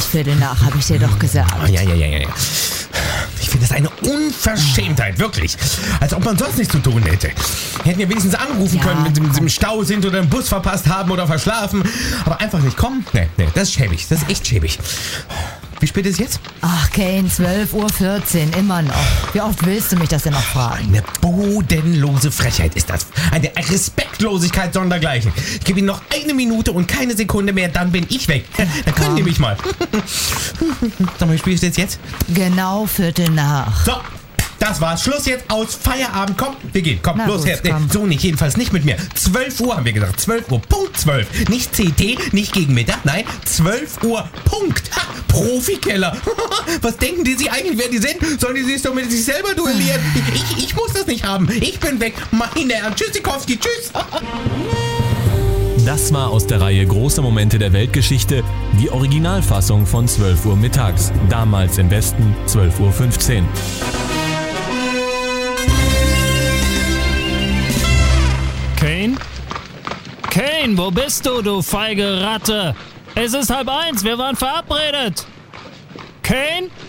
Viertel nach, habe ich dir doch gesagt. Ja. Ich finde das eine Unverschämtheit, wirklich. Als ob man sonst nichts zu tun hätte. Hätten wir wenigstens anrufen können, wenn sie im Stau sind oder den Bus verpasst haben oder verschlafen. Aber einfach nicht kommen? Nee, das ist schäbig. Das ist echt schäbig. Wie spät ist es jetzt? Ach, Kane, 12:14 Uhr, immer noch. Wie oft willst du mich das denn noch fragen? Eine bodenlose Frechheit ist das. Eine Respektlosigkeit sondergleichen. Ich gebe Ihnen noch 1 Minute und keine Sekunde mehr, dann bin ich weg. Dann können Sie mich mal. Sag mal, wie spät ist es jetzt? Genau Viertel nach. So, das war's. Schluss jetzt, aus, Feierabend. Komm, wir gehen. Komm, Na los gut, her. komm. So nicht, jedenfalls nicht mit mir. 12 Uhr haben wir gesagt. 12 Uhr, Punkt 12. Nicht CT, nicht gegen Mittag, nein, 12 Uhr, Punkt. Ha, Profikeller. Was denken die sich eigentlich, wer die sind? Sollen die sich doch mit sich selber duellieren? Ich muss das nicht haben. Ich bin weg. Meine Herren, Tschüssikowski, tschüss. Das war aus der Reihe Große Momente der Weltgeschichte die Originalfassung von 12 Uhr mittags. Damals im Westen 12:15 Uhr. Kane? Kane, wo bist du, du feige Ratte? Es ist 12:30, wir waren verabredet. Kane?